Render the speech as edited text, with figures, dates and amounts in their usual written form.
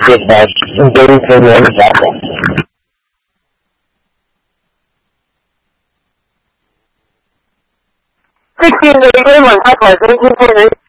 goodness and getting to the end of that. 最近的一个晚上好像今天人